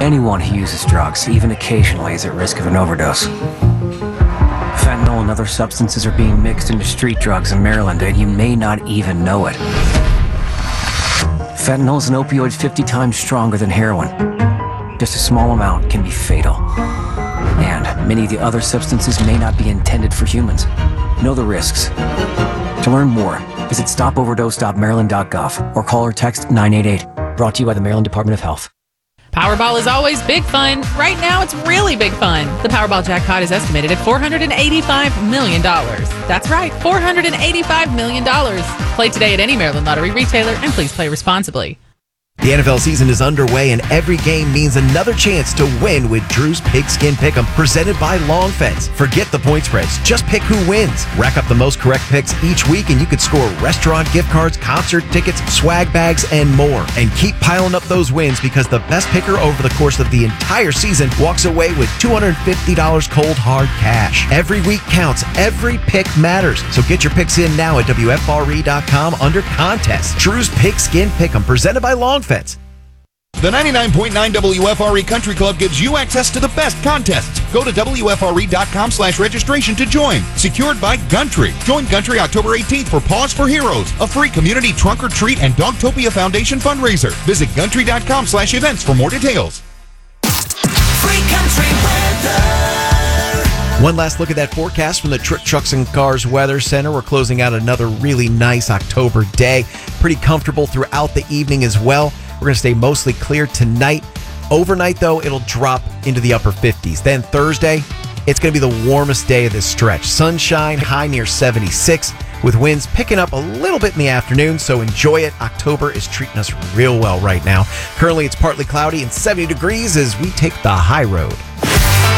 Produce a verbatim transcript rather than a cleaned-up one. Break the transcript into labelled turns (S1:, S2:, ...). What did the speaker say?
S1: Anyone who uses drugs, even occasionally, is at risk of an overdose. Fentanyl and other substances are being mixed into street drugs in Maryland, and you may not even know it. Fentanyl is an opioid fifty times stronger than heroin. Just a small amount can be fatal. And many of the other substances may not be intended for humans. Know the risks. To learn more, visit stop overdose dot maryland dot gov or call or text nine eight eight. Brought to you by the Maryland Department of Health.
S2: Powerball is always big fun. Right now, it's really big fun. The Powerball jackpot is estimated at four hundred eighty-five million dollars. That's right, four hundred eighty-five million dollars. Play today at any Maryland Lottery retailer, and please play responsibly.
S3: The N F L season is underway, and every game means another chance to win with Drew's Pigskin Pick'em, presented by Long Fence. Forget the point spreads. Just pick who wins. Rack up the most correct picks each week, and you could score restaurant gift cards, concert tickets, swag bags, and more. And keep piling up those wins, because the best picker over the course of the entire season walks away with two hundred fifty dollars cold hard cash. Every week counts. Every pick matters. So get your picks in now at W F R E dot com under contest. Drew's Pigskin Pick'em, presented by Long Fence.
S4: The ninety-nine point nine W F R E Country Club gives you access to the best contests. Go to W F R E dot com slash registration to join. Secured by Gundry. Join Gundry October eighteenth for Paws for Heroes, a free community trunk or treat and Dogtopia Foundation fundraiser. Visit Gundry dot com slash events for more details.
S5: Free country weather.
S3: One last look at that forecast from the Trick Trucks and Cars Weather Center. We're closing out another really nice October day. Pretty comfortable throughout the evening as well. We're going to stay mostly clear tonight. Overnight, though, it'll drop into the upper fifties. Then Thursday, it's going to be the warmest day of this stretch. Sunshine, high near seventy-six, with winds picking up a little bit in the afternoon, so enjoy it. October is treating us real well right now. Currently, it's partly cloudy and seventy degrees as we take the high road.